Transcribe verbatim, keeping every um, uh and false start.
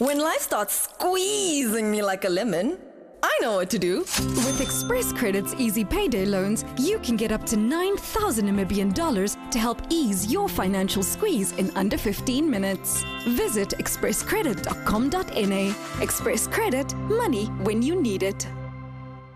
When life starts squeezing me like a lemon, I know what to do. With Express Credit's easy payday loans, you can get up to nine thousand Namibian dollars to help ease your financial squeeze in under fifteen minutes. Visit express credit dot com dot n a. Express Credit, money when you need it.